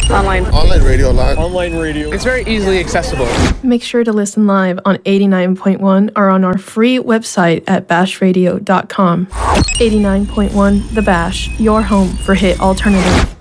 Online. Online radio live. Online radio. It's very easily accessible. Make sure to listen live on 89.1 or on our free website at bashradio.com. 89.1 The Bash, your home for hit alternative.